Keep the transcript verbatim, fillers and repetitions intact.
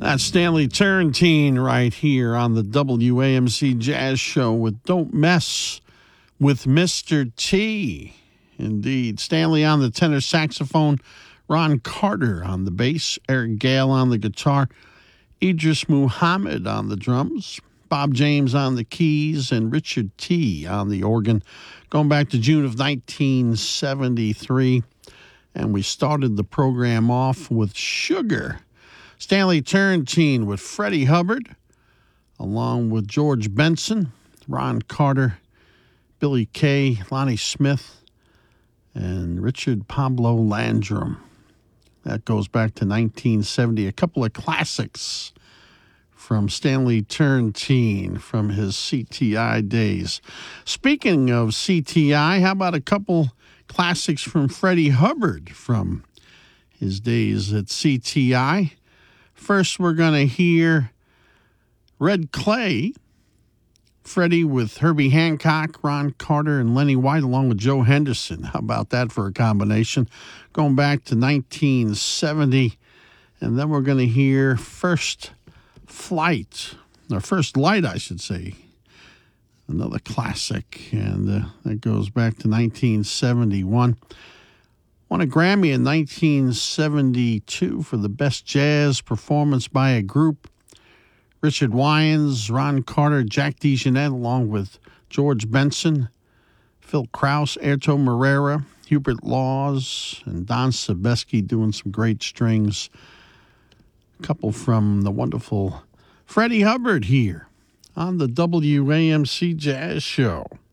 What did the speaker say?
That's Stanley Turrentine right here on the W A M C Jazz Show with Don't Mess with Mister T. Indeed. Stanley on the tenor saxophone, Ron Carter on the bass, Eric Gale on the guitar, Idris Muhammad on the drums, Bob James on the keys, and Richard T. on the organ. Going back to June of nineteen seventy-three, and we started the program off with Sugar. Stanley Turrentine with Freddie Hubbard, along with George Benson, Ron Carter, Billy Kay, Lonnie Smith, and Richard Pablo Landrum. That goes back to nineteen seventy. A couple of classics from Stanley Turrentine from his C T I days. Speaking of C T I, how about a couple classics from Freddie Hubbard from his days at C T I? First, we're going to hear Red Clay, Freddie with Herbie Hancock, Ron Carter, and Lenny White, along with Joe Henderson. How about that for a combination? Going back to nineteen seventy. And then we're going to hear First Flight, or First Light, I should say. Another classic, and uh, that goes back to nineteen seventy-one. Won a Grammy in nineteen seventy-two for the Best Jazz Performance by a Group. Richard Wyans, Ron Carter, Jack DeJohnette, along with George Benson, Phil Krause, Airto Moreira, Hubert Laws, and Don Sebesky doing some great strings. A couple from the wonderful Freddie Hubbard here on the W A M C Jazz Show.